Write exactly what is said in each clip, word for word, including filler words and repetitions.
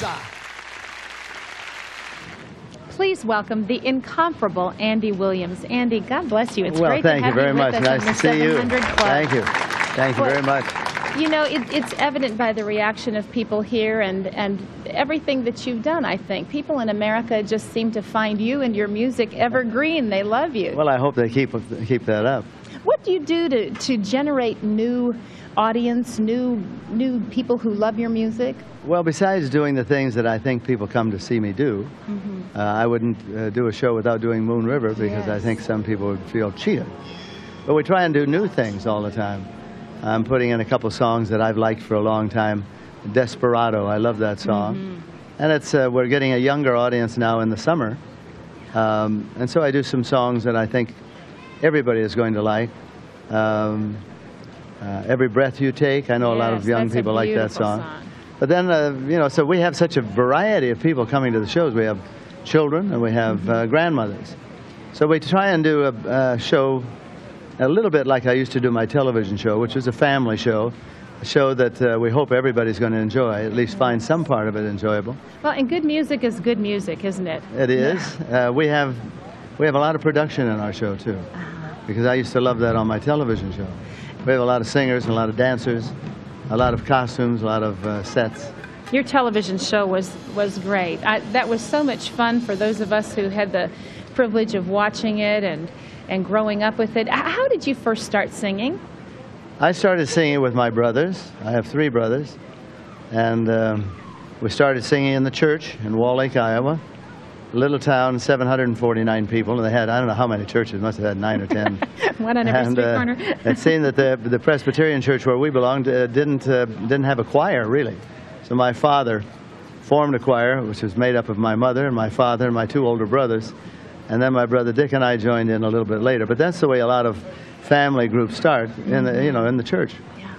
Rosa. Please welcome the incomparable Andy Williams. Andy, God bless you. It's well, great thank to have you very you much. with us Nice on to the see you. seven hundred Club. Thank you. Thank you well, very much. You know, it, it's evident by the reaction of people here and, and everything that you've done, I think. People in America just seem to find you and your music evergreen. They love you. Well, I hope they keep, keep that up. What do you do to, to generate new audience, new, new people who love your music? Well, besides doing the things that I think people come to see me do, mm-hmm. uh, I wouldn't uh, do a show without doing Moon River because yes. I think some people would feel cheated. But we try and do new things all the time. I'm putting in a couple songs that I've liked for a long time. Desperado, I love that song. Mm-hmm. And it's uh, we're getting a younger audience now in the summer. Um, and so I do some songs that I think everybody is going to like. Um, uh, Every Breath You Take, I know yes, a lot of young people like that song. song. But then, uh, you know, so we have such a variety of people coming to the shows. We have children and we have uh, grandmothers. So we try and do a, a show a little bit like I used to do my television show, which was a family show, a show that uh, we hope everybody's going to enjoy, at least find some part of it enjoyable. Well, and good music is good music, isn't it? It is. Uh, we have we have a lot of production in our show, too, because I used to love that on my television show. We have a lot of singers and a lot of dancers, a lot of costumes, a lot of uh, sets. Your television show was, was great. I, that was so much fun for those of us who had the privilege of watching it and, and growing up with it. How did you first start singing? I started singing with my brothers. I have three brothers. And um, we started singing in the church in Wall Lake, Iowa. A little town, seven hundred forty-nine people. And they had, I don't know how many churches, must have had nine or ten. One on every and, street uh, corner. It seemed that the, the Presbyterian church where we belonged uh, didn't, uh, didn't have a choir, really. So my father formed a choir, which was made up of my mother and my father and my two older brothers. And then my brother Dick and I joined in a little bit later. But that's the way a lot of family groups start, in the, you know, in the church. Yeah.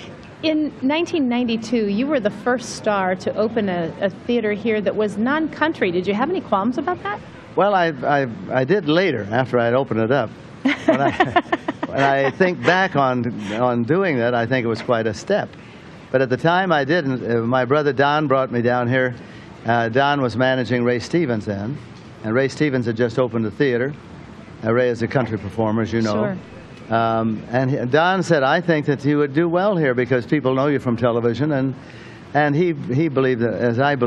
In nineteen ninety-two, you were the first star to open a, a theater here that was non-country. Did you have any qualms about that? Well, I, I, I did later, after I'd opened it up. When I, when I think back on, on doing that, I think it was quite a step. But at the time I didn't. Uh, my brother Don brought me down here. Uh, Don was managing Ray Stevens then. And Ray Stevens had just opened a theater. Uh, Ray is a country performer, as you know. Sure. Um, and he, Don said, I think that you would do well here because people know you from television. And, and he, he believed, that, as I believe,